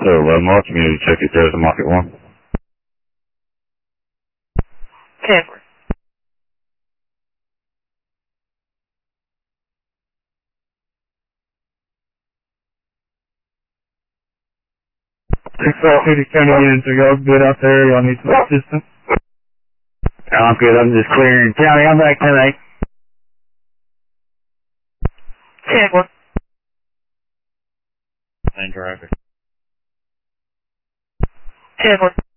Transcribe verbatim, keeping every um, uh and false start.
Delta eleven Mile, community check it there as a market one. ten four. six five fifty county units, are y'all good out there? Y'all need some assistance? I'm good, I'm just clearing county, I'm back tonight. ten four. Same traffic. ten four.